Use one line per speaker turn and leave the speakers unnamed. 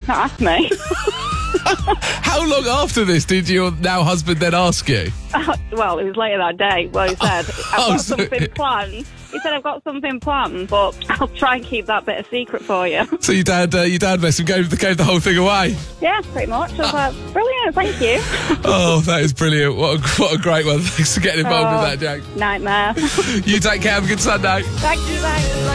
not ask me.
How long after this did your now husband then ask you?
Well, it was later that day. Well, he said, I've got
so-
something planned. He said, I've got something planned, but I'll try and keep that bit a secret for you.
So your dad messed him, gave the whole thing away?
Yeah, pretty much. I was like, brilliant, thank you.
Oh, that is brilliant. What a great one. Thanks for getting involved with that, Jack.
Nightmare.
You take care. Have a good Sunday.
Thank you, bye.